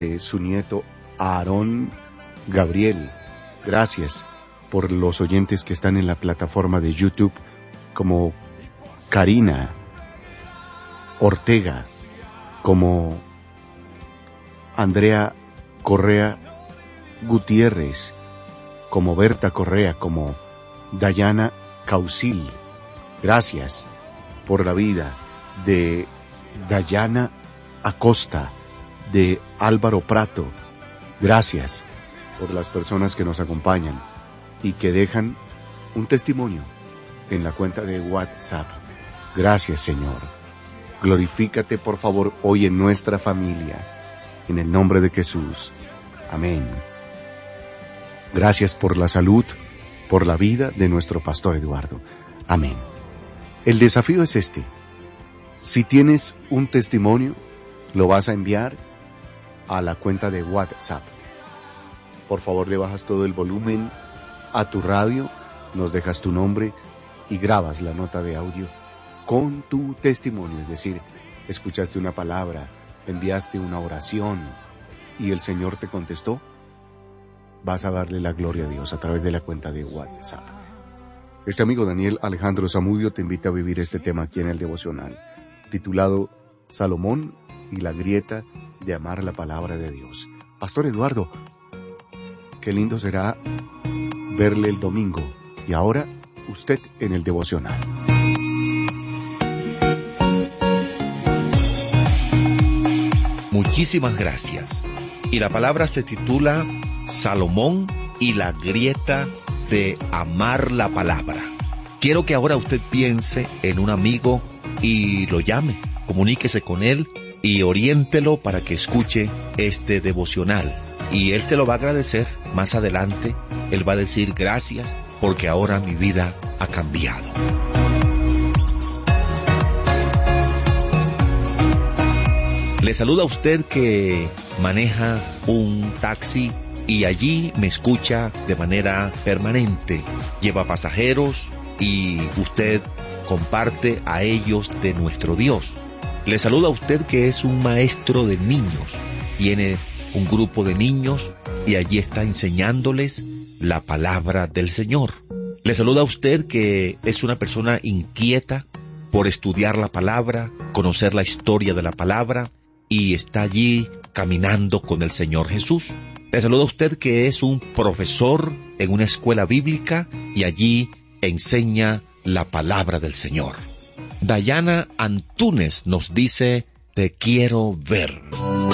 su nieto Aarón Gabriel. Gracias por los oyentes que están en la plataforma de YouTube, como Karina Ortega, como Andrea Correa Gutiérrez, como Berta Correa, como Dayana Causil. Gracias por la vida de Dayana Acosta, de Álvaro Prato. Gracias por las personas que nos acompañan y que dejan un testimonio en la cuenta de WhatsApp. Gracias, Señor. Glorifícate, por favor, hoy en nuestra familia, en el nombre de Jesús. Amén. Gracias por la salud, por la vida de nuestro pastor Eduardo. Amén. El desafío es este. Si tienes un testimonio, lo vas a enviar a la cuenta de WhatsApp. Por favor, le bajas todo el volumen a tu radio, nos dejas tu nombre y grabas la nota de audio con tu testimonio. Es decir, escuchaste una palabra, enviaste una oración y el Señor te contestó. Vas a darle la gloria a Dios a través de la cuenta de WhatsApp. Este amigo Daniel Alejandro Zamudio te invita a vivir este tema aquí en el devocional, titulado Salomón y la grieta de amar la palabra de Dios. Pastor Eduardo, qué lindo será verle el domingo. Y ahora, usted en el devocional. Muchísimas gracias. Y la palabra se titula Salomón y la grieta de amar la palabra. Quiero que ahora usted piense en un amigo y lo llame, comuníquese con él y oriéntelo para que escuche este devocional. Y él te lo va a agradecer más adelante. Él va a decir gracias porque ahora mi vida ha cambiado. Le saluda a usted que maneja un taxi y allí me escucha de manera permanente. Lleva pasajeros y usted comparte a ellos de nuestro Dios. Le saluda a usted que es un maestro de niños. Tiene un grupo de niños y allí está enseñándoles la palabra del Señor. Le saluda a usted que es una persona inquieta por estudiar la palabra, conocer la historia de la palabra y está allí caminando con el Señor Jesús. Le saluda a usted que es un profesor en una escuela bíblica y allí enseña la palabra del Señor. Dayana Antunes nos dice, te quiero ver.